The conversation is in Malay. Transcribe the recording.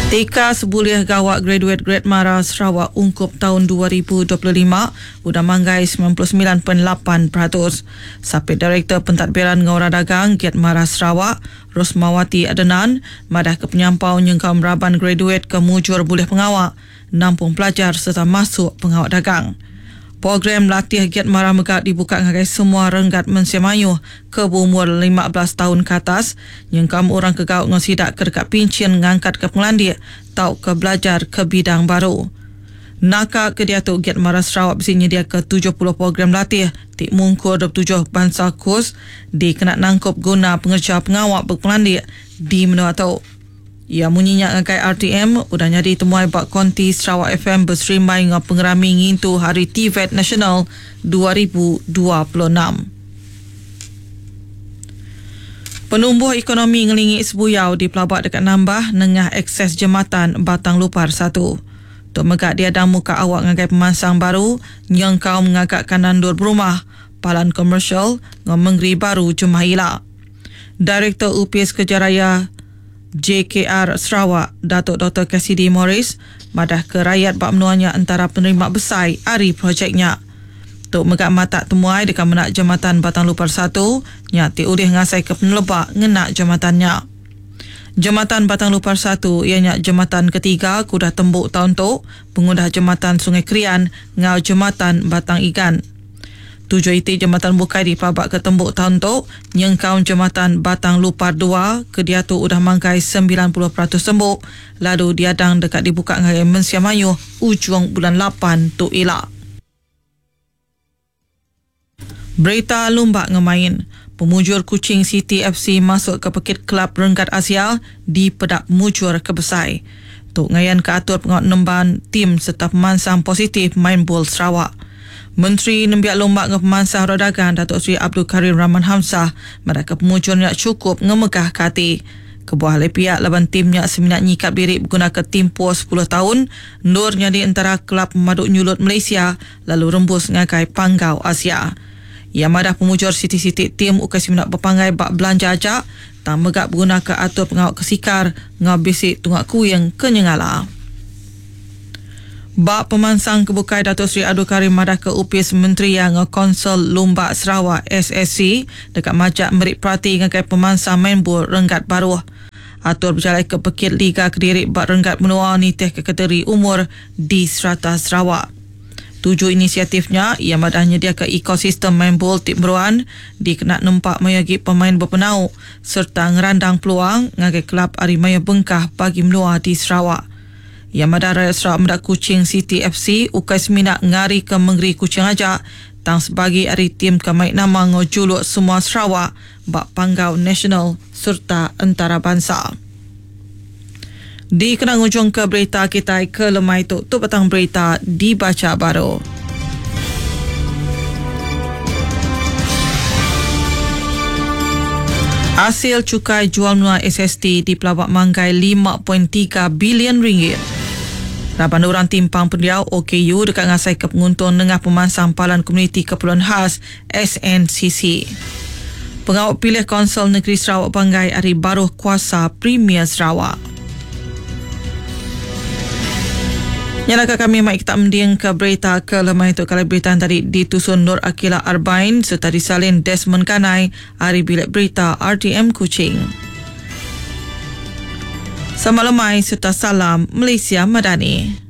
TK sebuliah gawak graduate Grade Mara Sarawak ungkup tahun 2025 udah manggai 99.8%. Sapit Direktur Pentadbiran Ngauran Dagang Grade Mara Sarawak, Rosmawati Adenan, madah ke penyampau nyengkau meraban graduate ke mujur boleh pengawak, nampung pelajar serta masuk pengawak dagang. Program latih Giat Mara Megat dibuka ngagai semua renggat mensiamayuh ke berumur 15 tahun ke atas yang kamu orang kegauk ngasidak ke dekat pincin ngangkat ke pengelandik tau ke belajar ke bidang baru. Naka ke Diatuk Giat Mara Sarawak besi nyedia ke 70 program latih tik mungkur 27 bangsa kurs di kena nangkup guna pengerja pengawak berpengelandik di menua tau. Ia munyinya ngakai RTM udah nyadi temuai bak konti Sarawak FM berserimai ngah pengerami ngintu Hari TVET Nasional 2026. Penumbuh ekonomi ngelingi sebuyau di pelabak dekat nambah nengah akses jematan Batang Lupar 1. Tok Megak diadang muka awak ngagai pemansang baru yang kau mengagakkan nandur berumah, palan komersial ngah menggeri baru Jumahila. Direktur UPS Kejaraya JKR Sarawak, Datuk Dr. Cassidy Morris, madah ke rakyat bak menuanya antara penerima besar hari projeknya. Tok Megak mata temuai dekat menak jambatan Batang Lupar 1, nyati ulih ngasai ke penelebak ngenak jamatannya. Jambatan Batang Lupar 1 ianya jambatan ketiga kudah tembuk tahun tu, pengundah jambatan Sungai Krian ngau jambatan Batang Igan. Tujuh itu jambatan bukai di pelabak ke tembuk tahun tu, nyengkau jambatan Batang Lupar 2 ke dia tu udah mangkai 90% tembuk, lalu diadang dekat dibuka ngagai mensiamayuh ujung bulan 8 tu ila. Berita lumbak ngemain. Pemujur Kuching City FC masuk ke pekit Kelab Renggat Asia di pedak mujur ke Besai. Tok ngayan ke atur pengawat nemban tim serta pemansang positif main bol Sarawak. Menteri Nembiak Lombak dengan Pemansang Rodagan Datuk Seri Abdul Karim Rahman Hamzah mereka pemujurnya cukup ngemegah kati. Kebuah lepiak laban timnya seminat nyikap diri menggunakan timpo 10 tahun, Nur nyadi antara Kelab Pemaduk Nyulut Malaysia lalu rembus ngakai Panggau Asia. Ia madah pemujur siti-siti tim ukai seminat berpangai bak belanja ajak, tak megak menggunakan atur pengawak kesikar ngau bisik tunggak kuyang kenyengala. Bak pemansang kebukai Datuk Seri Abdul Karim madah ke UPS Menteri yang Konsel Lumbak Sarawak SSC dekat majak merik perhati ngagai pemansang mainbol Renggat Baruh. Atur berjalan ke pekit Liga Kediri bak Renggat Menua ni teh ke kategori umur di serata Sarawak. Tujuh inisiatifnya ia madah nyediakan ekosistem mainbol tip meruan di kena nempak mayagi pemain berpenau serta ngerandang peluang ngagai kelab Arimaya Bengkah bagi menua di Sarawak. Ia madah rakyat Sarawak mendak Kuching City FC ukai seminak ngari ke menggeri Kuching ajak tang sebagai hari tim kemaik nama ngojuluk semua Sarawak bak Panggau Nasional serta antarabangsa. Di kenang ujung ke berita kita ke lemai tu petang berita dibaca baru. Hasil cukai jual menua SST di pelabak manggai 5.3 bilion ringgit. Raban orang timpang pendiau OKU dekat ngasai ke penguntung nengah pemansang palan komuniti keperluan khas SNCC. Pengawak pilih Konsel Negeri Sarawak Banggai hari baru kuasa Premier Sarawak. Nyalakah kami mai kita mending ke berita ke lemah itu kalau berita tadi ditusun Nur Akila Arbain serta disalin Desmond Kanai hari bilik berita RTM Kuching. Selamat lemai serta salam Malaysia Madani.